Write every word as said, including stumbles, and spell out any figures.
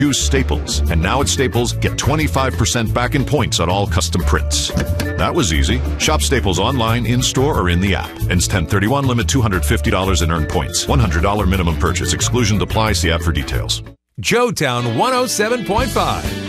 Use Staples. And now at Staples, get twenty-five percent back in points on all custom prints. That was easy. Shop Staples online, in-store, or in the app. Ends ten thirty-one, limit two hundred fifty dollars in earned points. one hundred dollars minimum purchase. Exclusion applies. See app for details. Joetown one oh seven point five.